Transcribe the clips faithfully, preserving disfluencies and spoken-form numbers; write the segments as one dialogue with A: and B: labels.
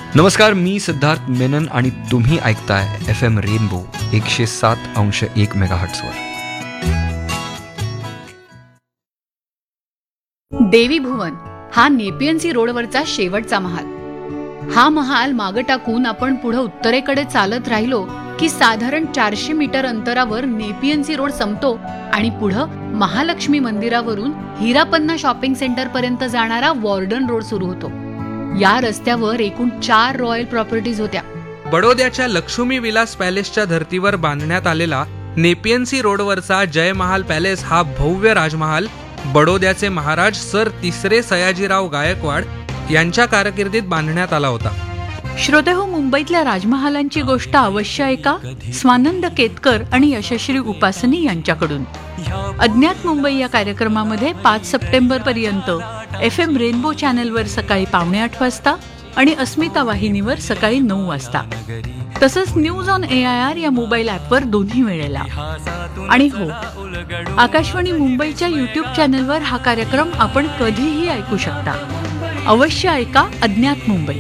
A: नमस्कार, मी सिद्धार्थ मेनन आणि तुम्ही ऐकताय एफ एम रेनबो एकशे सात अंश एक मेगाहर्ट्झवर.
B: देवी भुवन हा नेपियन्सी रोडवरचा शेवटचा महाल. हा महाल मागं टाकून आपण पुढे उत्तरेकडे चालत राहिलो की साधारण चारशे मीटर अंतरावर नेपियन्सी रोड संपतो आणि पुढं महालक्ष्मी मंदिरावरून हिरापन्ना शॉपिंग सेंटर पर्यंत जाणारा वॉर्डन रोड सुरू होतो. या रस्त्यावर एकूण चार रॉयल प्रॉपर्टीज होत्या.
C: बडोद्याच्या लक्ष्मी विलास पॅलेसच्या धर्तीवर बांधण्यात आलेला नेपियन्सी रोडवरचा जय महाल पॅलेस हा भव्य राजमहाल बडोद्याचे महाराज सर तिसरे सयाजीराव गायकवाड यांच्या कारकिर्दीत बांधण्यात आला होता.
D: श्रोतेहो, मुंबईतल्या राजमहालांची गोष्ट अवश्य ऐका स्वानंद केतकर आणि यशश्री उपासनी यांच्याकडून. अज्ञात मुंबई या कार्यक्रमामध्ये पाच सप्टेंबर पर्यंत एफ एम रेनबो चॅनलवर सकाळी पावणे आठ वाजता आणि अस्मिता वाहिनीवर सकाळी नऊ वाजता, तसंच news on A I R या मोबाईल ॲपवर दोन्ही वेळेला. आणि हो, आकाशवाणी मुंबईच्या युट्यूब चॅनलवर हा कार्यक्रम आपण कधीही ऐकू शकता. अवश्य ऐका अज्ञात मुंबई.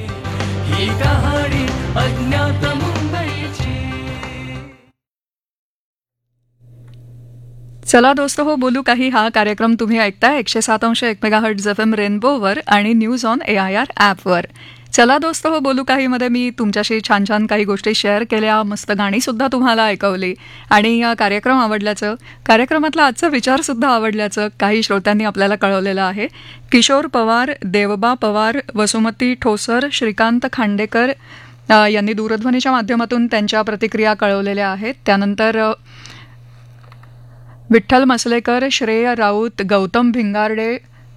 E: चला दोस्त हो बोलू काही हा कार्यक्रम तुम्ही ऐकताय एकशे सात अंश एक मेगाहर्ट्झ एफ एम रेनबोवर आणि news on A I R ॲपवर. चला दोस्त हो बोलू काही मध्ये मी तुमच्याशी छान छान काही गोष्टी शेअर केल्या, मस्त गाणीसुद्धा तुम्हाला ऐकवली आणि कार्यक्रम आवडल्याचं, कार्यक्रमातला आजचा विचारसुद्धा आवडल्याचं काही श्रोत्यांनी आपल्याला कळवलेलं आहे. किशोर पवार, देवबा पवार, वसुमती ठोसर, श्रीकांत खांडेकर यांनी दूरध्वनीच्या माध्यमातून त्यांच्या प्रतिक्रिया कळवलेल्या आहेत. त्यानंतर विठ्ठल मसलेकर, श्रेय राऊत, गौतम भिंगारडे,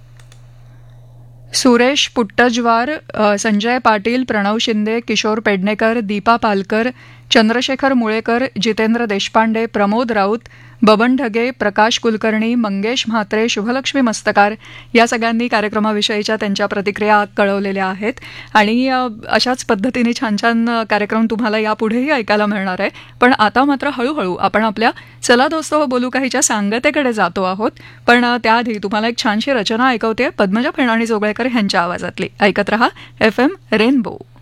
E: सुरेश पुट्टजवार, संजय पाटील, प्रणव शिंदे, किशोर पेडणेकर, दीपा पालकर, चंद्रशेखर मुळेकर, जितेंद्र देशपांडे, प्रमोद राऊत, बबन ढगे, प्रकाश कुलकर्णी, मंगेश म्हात्रे, शुभलक्ष्मी मस्तकार या सगळ्यांनी कार्यक्रमाविषयीच्या त्यांच्या प्रतिक्रिया कळवलेल्या आहेत. आणि अशाच पद्धतीने छान छान कार्यक्रम तुम्हाला यापुढेही ऐकायला मिळणार आहे. पण आता मात्र हळूहळू आपण आपल्या चला दोस्त हो बोलू काहीच्या सांगतेकडे जातो आहोत. पण त्याआधी तुम्हाला एक छानशी रचना ऐकवते पद्मजा फेणाणी जोगळेकर यांच्या आवाजातली. ऐकत रहा एफ एम रेनबो.